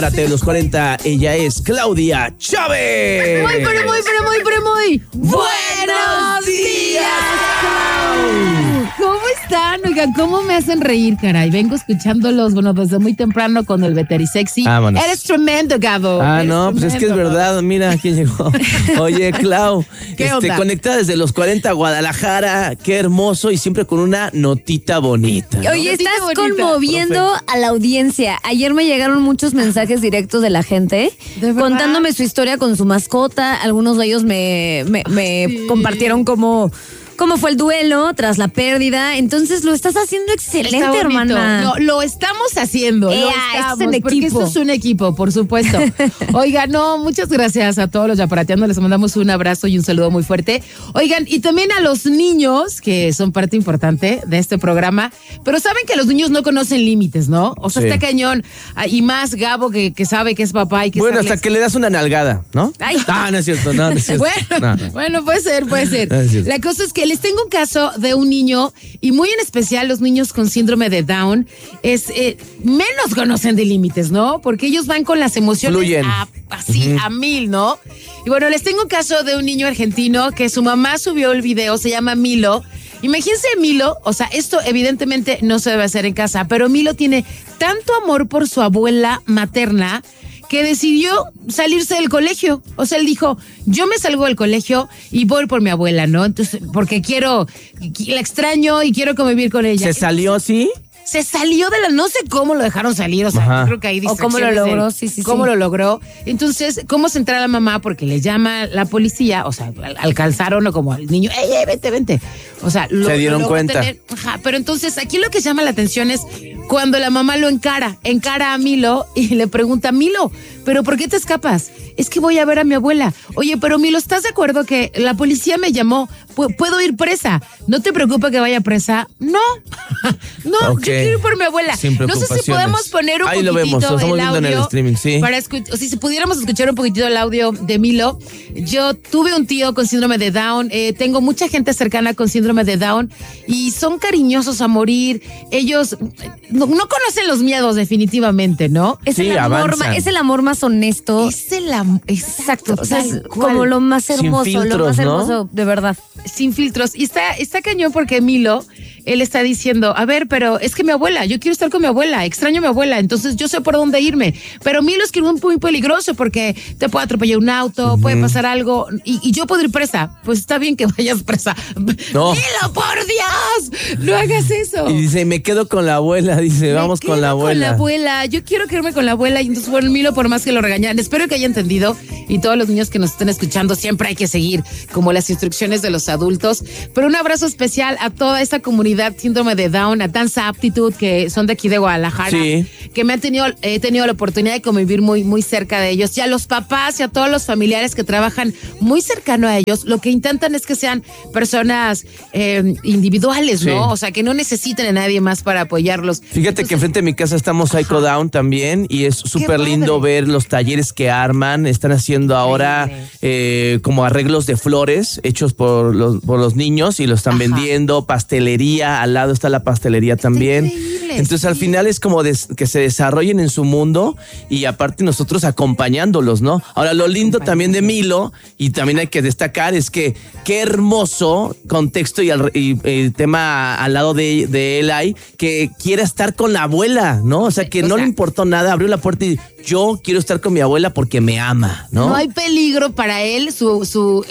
De los 40, ella es Claudia Chávez. Muy buenos días, Clau. ¿Cómo están? Oigan, ¿cómo me hacen reír, caray? Vengo escuchándolos, desde muy temprano con el Veterisexy. Vámonos. Eres tremendo, Gabo. No, pues es que es verdad. Mira quién llegó. Oye, Clau, ¿Qué onda? Conectada desde los 40 Guadalajara. Qué hermoso y siempre con una notita bonita, ¿no? Oye, Notita estás bonita, conmoviendo a la audiencia. Ayer me llegaron muchos mensajes directos de la gente ¿De verdad? contándome su historia con su mascota. Algunos de ellos me Sí. compartieron cómo fue el duelo tras la pérdida. Entonces lo estás haciendo excelente, Está bonito. hermana. No, lo estamos haciendo. Ea, Lo esto estamos, es en porque equipo. esto es un equipo, por supuesto. Oigan, muchas gracias a todos los yaparateando. Les mandamos un abrazo y un saludo muy fuerte. Oigan, y también a los niños, que son parte importante de este programa. Pero saben que los niños no conocen límites, ¿no? O sea, Sí. está cañón. Y más Gabo, que sabe que es papá y que Bueno, sabe- hasta que le das una nalgada, ¿no? Ay. No es cierto, no es cierto. Bueno, puede ser. No es cierto. La cosa es que les tengo un caso de un niño, y muy en especial los niños con síndrome de Down, menos conocen de límites, ¿no? Porque ellos van con las emociones Fluyen. así, a mil, ¿no? Y bueno, les tengo un caso de un niño argentino que su mamá subió el video, se llama Milo. Imagínense Milo, o sea, esto evidentemente no se debe hacer en casa, pero Milo tiene tanto amor por su abuela materna que decidió salirse del colegio. O sea, él dijo, yo me salgo del colegio y voy por mi abuela, ¿no? Entonces, porque la extraño y quiero convivir con ella. ¿Se salió así? Se salió no sé cómo lo dejaron salir, o sea, Ajá. yo creo que ahí O cómo lo distracciones de logró, sí. cómo lo logró. Entonces, ¿cómo se entra la mamá? Porque le llama la policía, o sea, alcanzaron o como al niño, ¡ey, vente! O sea, Se dieron logró cuenta. Ajá, pero entonces aquí lo que llama la atención es cuando la mamá lo encara a Milo y le pregunta, Milo, ¿pero por qué te escapas? Es que voy a ver a mi abuela. Oye, pero Milo, ¿estás de acuerdo que la policía me llamó? ¿Puedo ir presa? ¿No te preocupa que vaya presa? No, Ok. yo quiero ir por mi abuela. Sin No sé si preocupaciones. podemos poner un Ahí lo vemos, poquitito lo estamos el viendo en el audio streaming, sí. para o si pudiéramos escuchar un poquitito el audio de Milo. Yo tuve un tío con síndrome de Down, tengo mucha gente cercana con síndrome de Down y son cariñosos a morir. Ellos no conocen los miedos definitivamente, ¿no? Es, Sí, el amor, avanzan. es el amor más honesto. Es el amor, exacto. O sea, es tal cual. como lo más Sin hermoso, filtros, lo más ¿no? hermoso, de verdad. Sin filtros. Y está cañón porque Milo, él está diciendo, a ver, pero es que mi abuela, yo quiero estar con mi abuela, extraño a mi abuela, entonces yo sé por dónde irme. Pero Milo es que es muy peligroso porque te puede atropellar un auto, puede pasar algo, y yo puedo ir presa. Pues está bien que vayas presa. No. Milo, por Dios, no hagas eso. Y dice, me quedo con la abuela, dice, vamos Me con la quedo abuela. Con la abuela, yo quiero quedarme con la abuela. Y entonces, bueno, Milo, por más que lo regañaran, espero que haya entendido. Y todos los niños que nos estén escuchando, siempre hay que seguir como las instrucciones de los adultos. Pero un abrazo especial a toda esta comunidad síndrome de Down, a Danza Aptitude, que son de aquí de Guadalajara, Sí. que he tenido la oportunidad de convivir muy cerca de ellos. Y a los papás y a todos los familiares que trabajan muy cercano a ellos, lo que intentan es que sean personas individuales, ¿no? Sí. O sea, que no necesiten a nadie más para apoyarlos. Fíjate que enfrente de mi casa estamos Psycho Down también y es súper lindo padre. ver los talleres que arman. Están haciendo ahora como arreglos de flores hechos por los niños y lo están Ajá. vendiendo. Pastelería, al lado está la pastelería también. increíble, Entonces al sí. final es como que se desarrollen en su mundo y aparte nosotros acompañándolos, ¿no? Ahora lo lindo también de Milo y también hay que destacar es que qué hermoso contexto y tema al lado de él hay que quiera estar con la abuela, ¿no? O sea, que no le importó nada, abrió la puerta y yo quiero estar con mi abuela porque me ama, ¿no? No hay peligro para él, su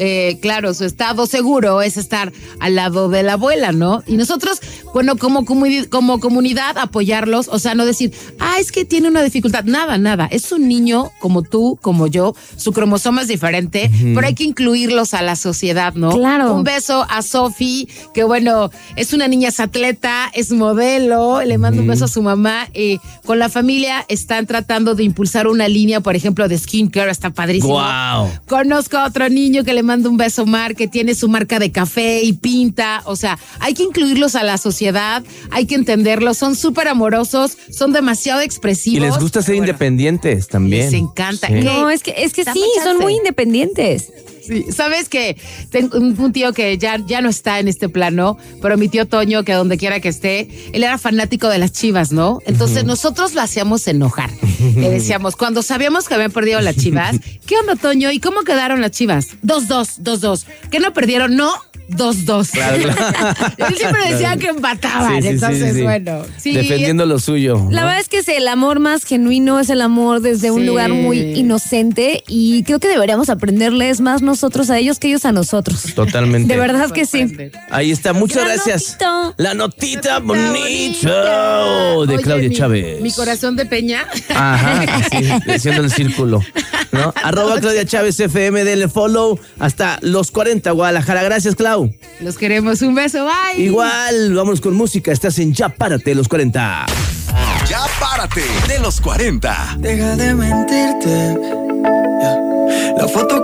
estado seguro es estar al lado de la abuela, ¿no? Y nosotros, bueno, como comunidad, apoyarlos, o sea, no decir, es que tiene una dificultad, nada, es un niño como tú, como yo, su cromosoma es diferente, pero hay que incluirlos a la sociedad, ¿no? Claro. Un beso a Sofi, que bueno, es una niña, es atleta, es modelo, le mando un beso a su mamá, con la familia están tratando de impulsar una línea, por ejemplo, de skincare, está padrísimo. Wow. Conozco a otro niño que le mando un beso, Mar, que tiene su marca de café y pinta. O sea, hay que incluirlos a la sociedad, hay que entenderlos. Son súper amorosos, son demasiado expresivos. Y les gusta ser Bueno, independientes también. les encanta. Sí. No, es que sí, son muy independientes. Sí, sabes que tengo un tío que ya no está en este plano, pero mi tío Toño, que donde quiera que esté, él era fanático de las Chivas, ¿no? Entonces nosotros lo hacíamos enojar. Le decíamos, cuando sabíamos que habían perdido las Chivas, ¿qué onda, Toño? ¿Y cómo quedaron las Chivas? 2-2. ¿Qué no perdieron? No. 2-2. Claro. Él siempre decía que empataban. Sí, entonces, sí. bueno. Sí, defendiendo lo suyo. La ¿no? verdad es que el amor más genuino es el amor desde un Sí. lugar muy inocente y creo que deberíamos aprenderles más nosotros a ellos que ellos a nosotros. Totalmente. De verdad que sí. Ahí está, muchas La gracias. notita. La notita bonita. bonita de Oye, Claudia Chávez. Mi corazón de peña. Ajá, sí, haciendo el círculo, ¿no? @ Claudia Chávez FM, denle follow hasta los 40 Guadalajara. Gracias, Clau. Los queremos. Un beso. Bye. Igual, vámonos con música. Estás en Ya Párate, los 40. Ya párate de los 40. Deja de mentirte. La foto